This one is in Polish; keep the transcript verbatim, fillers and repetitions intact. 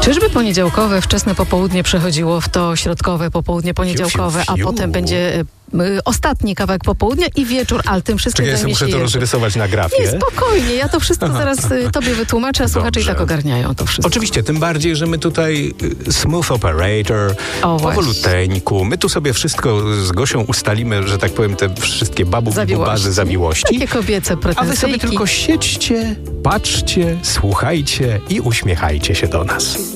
Czyżby poniedziałkowe, wczesne popołudnie przechodziło w to środkowe popołudnie poniedziałkowe, Fiu, fiu, a fiu. potem będzie y, ostatni kawałek popołudnia i wieczór, ale tym wszystkim Czekaj, ja zajmie muszę się to Jerzy. rozrysować na grafie. Nie, spokojnie, ja to wszystko zaraz y, tobie wytłumaczę, a słuchacze i Dobrze. tak ogarniają to wszystko. Oczywiście, tym bardziej, że my tutaj y, smooth operator, O, właśnie. powoluteńku, my tu sobie wszystko z Gosią ustalimy, że tak powiem, te wszystkie babu Zawiłości. bazy zawiłości. Takie kobiece A wy pretensyjki. sobie tylko siedźcie, patrzcie, słuchajcie i uśmiechajcie się do nas.